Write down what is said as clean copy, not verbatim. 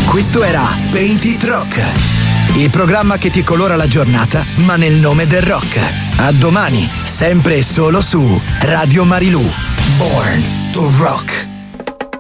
Questo era Paint It Rock, il programma che ti colora la giornata, ma nel nome del rock. A domani, sempre e solo su Radio Marilù. Born to Rock.